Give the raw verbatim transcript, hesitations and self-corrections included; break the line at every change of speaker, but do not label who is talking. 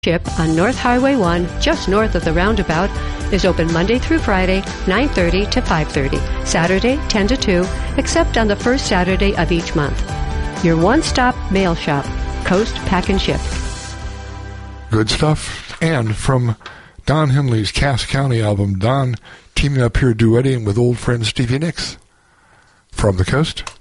Ship on North Highway one, just north of the roundabout, is open Monday through Friday, nine thirty to five thirty, Saturday, ten to two, except on the first Saturday of each month. Your one-stop mail shop, Coast Pack and Ship.
Good stuff. And from Don Henley's Cass County album, Don teaming up here duetting with old friend Stevie Nicks. From the Coast.